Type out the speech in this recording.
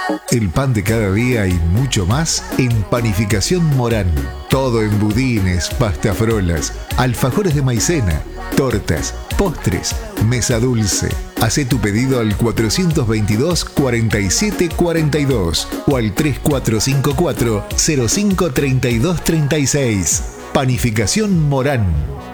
El pan de cada día y mucho más en Panificación Morán. Todo en budines, pastafrolas, alfajores de maicena, tortas, postres, mesa dulce. Hacé tu pedido al 422-4742 o al 3454-053236. Panificación Morán.